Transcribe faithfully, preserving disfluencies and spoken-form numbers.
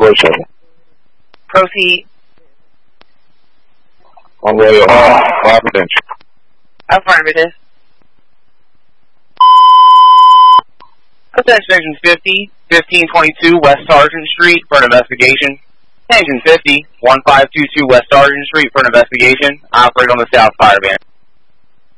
four seven. Proceed. On radio hall, confidential. Affirmative. Attention fifty, fifteen twenty-two West Sargent Street for an investigation. Attention fifty, fifteen twenty-two West Sargent Street for an investigation. I operate on the South Fire Band.